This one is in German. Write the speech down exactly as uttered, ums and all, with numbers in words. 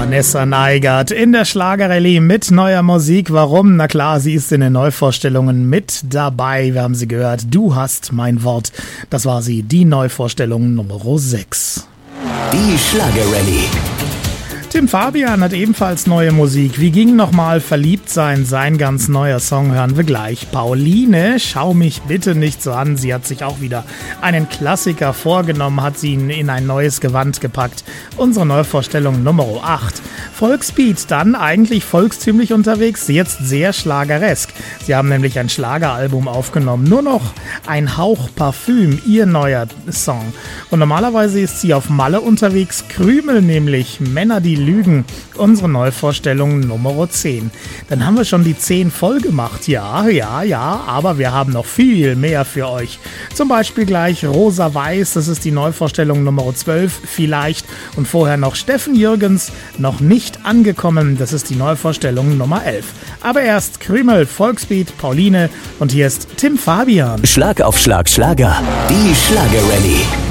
Vanessa Neigert in der Schlagerrallye mit neuer Musik. Warum? Na klar, sie ist in den Neuvorstellungen mit dabei. Wir haben sie gehört. Du hast mein Wort. Das war sie, die Neuvorstellung Nummer sechs. Die Schlagerrallye. Tim Fabian hat ebenfalls neue Musik. Wie ging nochmal Verliebt sein? Sein ganz neuer Song hören wir gleich. Pauline, schau mich bitte nicht so an. Sie hat sich auch wieder einen Klassiker vorgenommen, hat sie ihn in ein neues Gewand gepackt. Unsere Neuvorstellung Nummer acht. Volksbeat, dann eigentlich volkstümlich unterwegs, jetzt sehr schlageresk. Sie haben nämlich ein Schlageralbum aufgenommen. Nur noch ein Hauch Parfüm, ihr neuer Song. Und normalerweise ist sie auf Malle unterwegs. Krümel nämlich, Männer, die lügen. Unsere Neuvorstellung Nummer zehn. Dann haben wir schon die zehn voll gemacht. Ja, ja, ja, aber wir haben noch viel mehr für euch. Zum Beispiel gleich Rosa Weiß, das ist die Neuvorstellung Nummer zwölf vielleicht. Und vorher noch Steffen Jürgens, noch nicht angekommen, das ist die Neuvorstellung Nummer elf. Aber erst Krümel, Volksbeat, Pauline und hier ist Tim Fabian. Schlag auf Schlag Schlager, die Schlagerrallye.